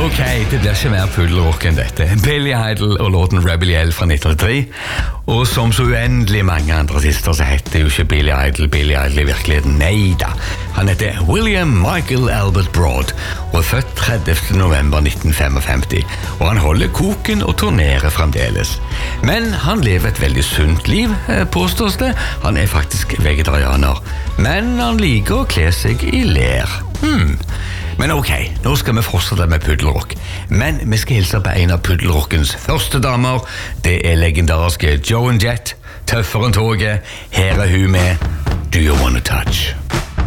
Ok, det blir ikke mer puddelrock enn dette. Billy Idol og låten Rebel Yell fra 1903. Og som så uendelig mange andre artister så heter jo ikke Billy Idol i virkeligheten. Neida. Han heter William Michael Albert Broad og er født 30. november 1955. Og han holder koken og turnerer fremdeles. Men han lever et veldig sunt liv, påstås det. Han er faktisk vegetarianer. Men han liker å kle seg i ler. Men ok, nå skal vi fortsette med puddelrock. Men vi skal hilse på en av puddelrockens første damer. Det er legendariske Joan Jett, tøffere enn toget. Her er hun med Do You Wanna Touch?